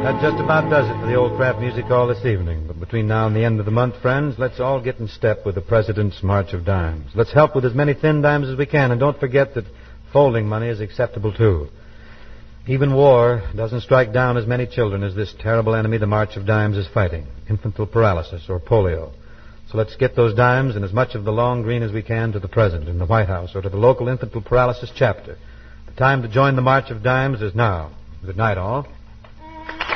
That just about does it for the Old Craft Music Hall this evening. But between now and the end of the month, friends, let's all get in step with the President's March of Dimes. Let's help with as many thin dimes as we can, and don't forget that folding money is acceptable, too. Even war doesn't strike down as many children as this terrible enemy the March of Dimes is fighting, infantile paralysis or polio. So let's get those dimes and as much of the long green as we can to the President in the White House or to the local infantile paralysis chapter. The time to join the March of Dimes is now. Good night, all.